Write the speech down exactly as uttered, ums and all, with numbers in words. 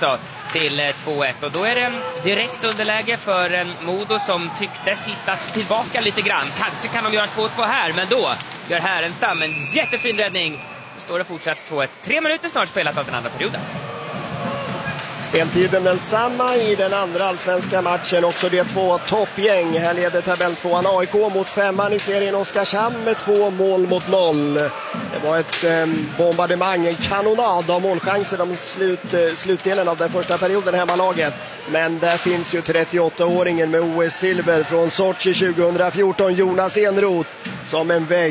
alltså till två ett. Och då är det direkt underläge för Modo som tycktes hitta tillbaka lite grann. Kanske kan de göra två två här, men då gör Härenstam en jättefin räddning. Då står det fortsatt två ett. Tre minuter snart spelat av den andra perioden. Speltiden densamma i den andra allsvenska matchen. Också det två toppgäng. Här leder tabelltvåan A I K mot femman i serien Oskarshamn med två mål mot noll. Det var ett eh, bombardemang, en kanonad av målchanser de slut, eh, slutdelen av den första perioden hemmalaget. Men där finns ju trettioåttaåringen med O S-silver från Sochi tjugohundrafjorton, Jonas Enroth, som en vägg.